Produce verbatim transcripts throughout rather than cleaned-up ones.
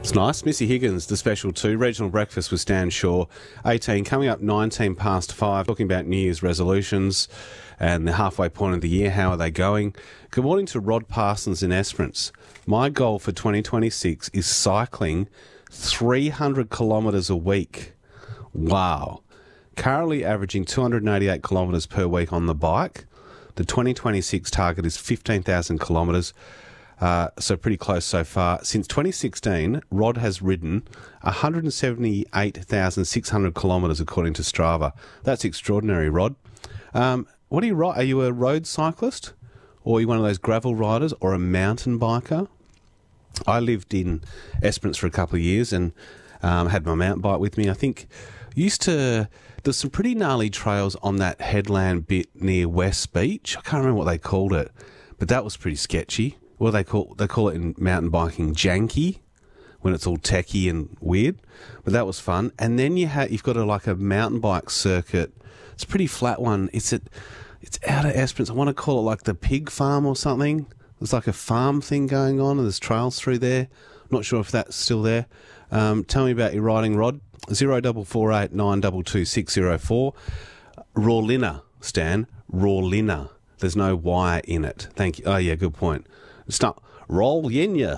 It's nice. Missy Higgins, the special two. Regional breakfast with Stan Shaw. eighteen, coming up nineteen past five. Talking about New Year's resolutions and the halfway point of the year. How are they going? Good morning to Rod Parsons in Esperance. My goal for twenty twenty-six is cycling three hundred kilometres a week. Wow. Currently averaging two hundred eighty-eight kilometres per week on the bike. The twenty twenty-six target is fifteen thousand kilometres. Uh, so pretty close so far. Since twenty sixteen, Rod has ridden one hundred seventy-eight thousand six hundred kilometres according to Strava. That's extraordinary, Rod. Um, what do you ride? Are you a road cyclist? Or are you one of those gravel riders or a mountain biker? I lived in Esperance for a couple of years and um, had my mountain bike with me. I think used to... There's some pretty gnarly trails on that headland bit near West Beach. I can't remember what they called it, but that was pretty sketchy. Well, they call they call it in mountain biking janky, when it's all techie and weird. But that was fun. And then you have you've got a like a mountain bike circuit. It's a pretty flat one. It's at it's out of Esperance. I want to call it like the pig farm or something. There's like a farm thing going on, and there's trails through there. I'm not sure if that's still there. Um, tell me about your riding, Rod. Zero double four eight nine double two six zero four. Rawlinna, Stan. Rawlinna. There's no Y in it. Thank you. Oh yeah, good point. It's not Rawlinna.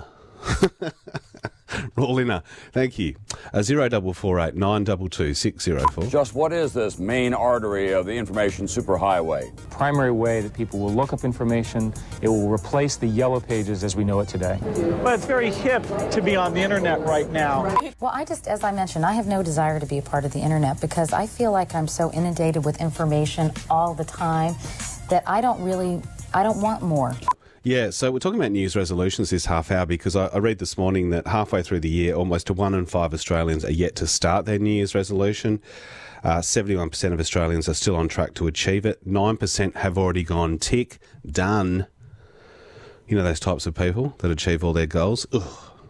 Rawlinna. Thank you. Uh, zero double four eight nine double two six zero four. Just what is this main artery of the information superhighway? Primary way that people will look up information. It will replace the yellow pages as we know it today. But it's very hip to be on the internet right now. Well, I just, as I mentioned, I have no desire to be a part of the internet because I feel like I'm so inundated with information all the time that I don't really, I don't want more. Yeah, so we're talking about New Year's resolutions this half hour because I, I read this morning that halfway through the year, almost one in five Australians are yet to start their New Year's resolution. Uh, seventy-one percent of Australians are still on track to achieve it. nine percent have already gone tick, done. You know those types of people that achieve all their goals? Ugh.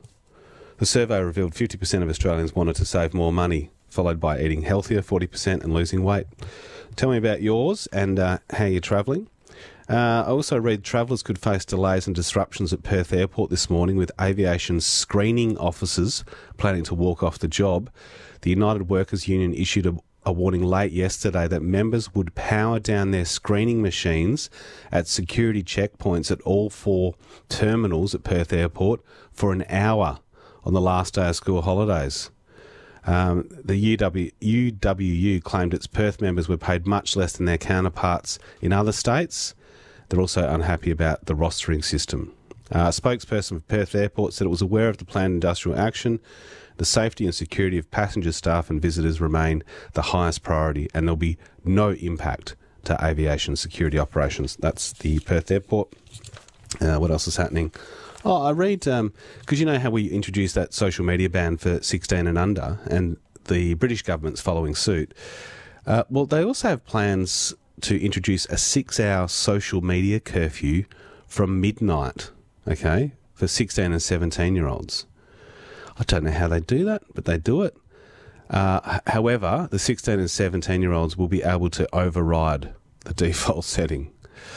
The survey revealed fifty percent of Australians wanted to save more money, followed by eating healthier, forty percent, and losing weight. Tell me about yours and uh, how you're travelling. Uh, I also read travellers could face delays and disruptions at Perth Airport this morning with aviation screening officers planning to walk off the job. The United Workers Union issued a, a warning late yesterday that members would power down their screening machines at security checkpoints at all four terminals at Perth Airport for an hour on the last day of school holidays. Um, the U W, U W U claimed its Perth members were paid much less than their counterparts in other states. They're also unhappy about the rostering system. Uh, a spokesperson for Perth Airport said it was aware of the planned industrial action. The safety and security of passenger staff and visitors remain the highest priority, and there'll be no impact to aviation security operations. That's the Perth Airport. Uh, what else is happening? Oh, I read, because um, you know how we introduced that social media ban for sixteen and under, and the British government's following suit. Uh, well, they also have plans to introduce a six-hour social media curfew from midnight, okay, for sixteen and seventeen-year-olds. I don't know how they do that, but they do it. Uh, however, the sixteen and seventeen-year-olds will be able to override the default setting.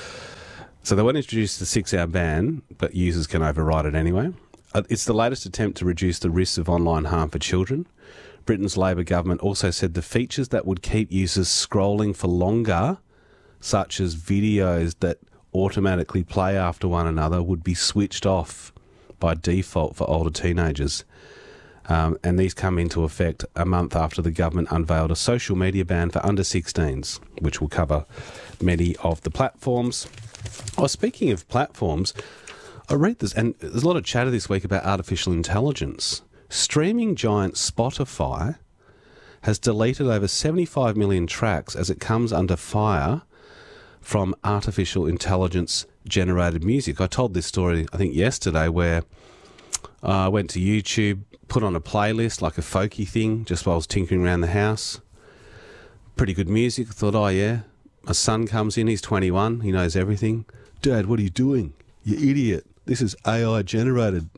So they won't introduce the six-hour ban, but users can override it anyway. Uh, it's the latest attempt to reduce the risks of online harm for children. Britain's Labor government also said the features that would keep users scrolling for longer, such as videos that automatically play after one another, would be switched off by default for older teenagers. Um, and these come into effect a month after the government unveiled a social media ban for under sixteens, which will cover many of the platforms. Oh, speaking of platforms, I read this, and there's a lot of chatter this week about artificial intelligence. Streaming giant Spotify has deleted over seventy-five million tracks as it comes under fire from artificial intelligence generated music. I told this story, I think, yesterday, where uh, I went to YouTube, put on a playlist, like a folky thing, just while I was tinkering around the house. Pretty good music. I thought, oh yeah. My son comes in, he's twenty-one, he knows everything. Dad, what are you doing? You idiot. This is A I generated.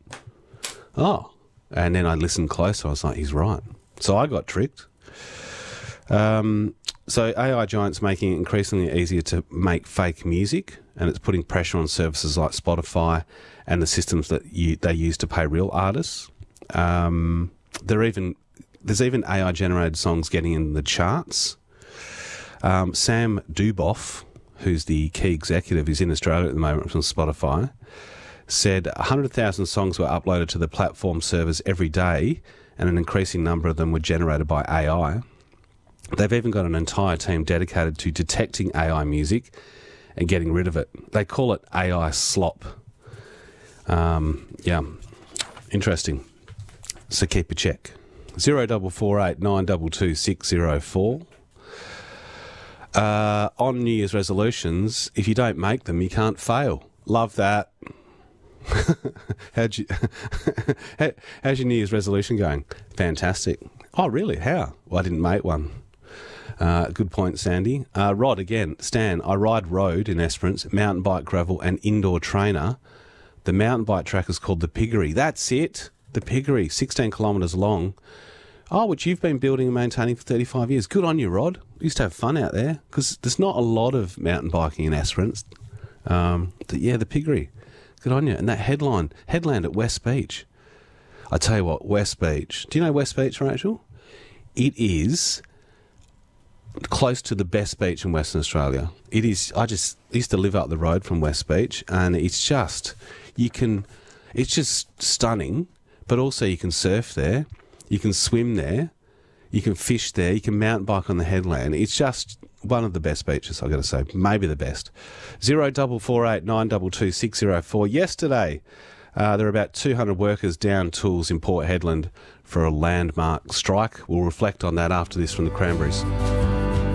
Oh. And then I listened closer, I was like, he's right. So I got tricked. Um, so A I giants making it increasingly easier to make fake music, and it's putting pressure on services like Spotify and the systems that you, they use to pay real artists. Um, there even there's even A I generated songs getting in the charts. Um, Sam Duboff, who's the key executive, is in Australia at the moment from Spotify, said one hundred thousand songs were uploaded to the platform servers every day, and an increasing number of them were generated by A I. They've even got an entire team dedicated to detecting A I music and getting rid of it. They call it A I slop. Um, yeah, interesting. So keep a check. Zero double four eight nine double two six zero four. Uh, on New Year's resolutions, if you don't make them, you can't fail. Love that. How'd you, how, how's your New Year's resolution going? Fantastic. Oh, really? How? Well, I didn't make one. Uh, good point, Sandy. Uh, Rod, again, Stan, I ride road in Esperance, mountain bike, gravel and indoor trainer. The mountain bike track is called the Piggery. That's it. The Piggery, sixteen kilometres long. Oh, which you've been building and maintaining for thirty-five years. Good on you, Rod. You used to have fun out there because there's not a lot of mountain biking in Esperance. Um, the, yeah, the Piggery. Good on you. And that headline, headland at West Beach. I tell you what, West Beach. Do you know West Beach, Rachel? It is close to the best beach in Western Australia. It is. I just used to live up the road from West Beach, and it's just, you can, it's just stunning, but also you can surf there, you can swim there, you can fish there, you can mountain bike on the headland. It's just one of the best beaches, I've got to say, maybe the best. Zero double four eight nine double two six zero four. Yesterday, uh, there were about two hundred workers down tools in Port Hedland for a landmark strike. We'll reflect on that after this from the Cranberries.